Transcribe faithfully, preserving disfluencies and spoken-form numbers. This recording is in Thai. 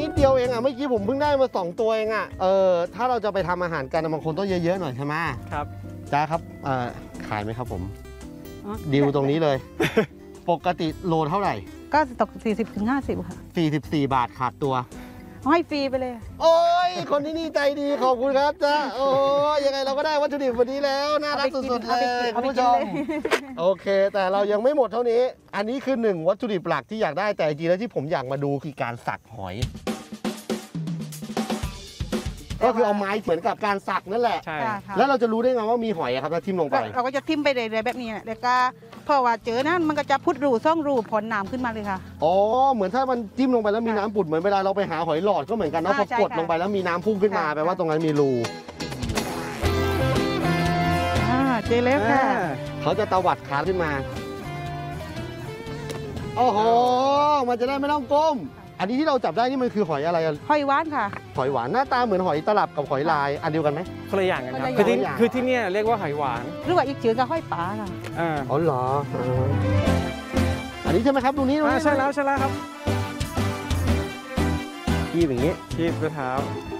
ดเดียวเองอ่ะเมื่อกี้ผมเพิ่งได้มาสองตัวเองอ่ะเออถ้าเราจะไปทำอาหารกันบางคนต้องเยอะๆหน่อยใช่ไหมครับจ้าครับเอ่อขายไหมครับผมดิวตรงนี้เลย ปกติโลเท่าไหร่ก็ตก สี่สิบถึงห้าสิบ ค่ะสี่สิบสี่บาทขาดตัวให้ฟรีไปเลยโอ้ยคนที่นี่ใจดีขอบคุณครับจ้าโอ้ยยังไงเราก็ได้วัตถุดิบวันนี้แล้วน่ารักสุดๆเลยคุณผู้ชมโอเคแต่เรายังไม่หมดเท่านี้อันนี้คือหนึ่งวัตถุดิบหลักที่อยากได้แต่จริงๆแล้วที่ผมอยากมาดูคือการสักหอยก็คือเอาไม้เหมือนกับการสักนั่นแหละใช่แล้วเราจะรู้ได้ไงว่ามีหอยครับถ้าทิ่มลงไปเราก็จะทิ่มไปเลยแบบนี้แล้วก็พอว่าเจอนั้นมันก็จะพุดรูซ่องรูผลน้ำขึ้นมาเลยค่ะอ๋อเหมือนถ้ามันจิ้มลงไปแล้วมีน้ำปุดเหมือนเวลาเราไปหาหอยหลอดก็เหมือนกันนะพอกดลงไปแล้วมีน้ำพุ่งขึ้นมาแปลว่าตรงนั้นมีรูเจอแล้วค่ะเขาจะตวัดขาขึ้นมาโอ้โหมันจะได้ไม่ต้องก้มอันนี้ที่เราจับได้นี่มันคือหอยอะไรหอยหวานค่ะหอยหวานหน้าตาเหมือนหอยตลับกับหอยลายอันเดียวกันไหมคนละอย่างกันครับคือที่คือที่นี่เรียกว่าหอยหวานหรือว่าอีกชื่อก็หอยป๋าค่ะอ๋อเหรออันนี้ใช่ไหมครับตรงนี้ใช่แล้วใช่แล้วครับคีบอย่างนี้คีบด้วยเท้า